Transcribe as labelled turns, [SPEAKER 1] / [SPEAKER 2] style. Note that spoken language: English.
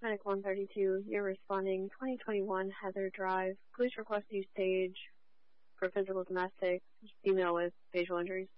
[SPEAKER 1] Medic 132, you're responding 2021 Heather Drive. Police request you stage for physical domestic, female with facial injuries.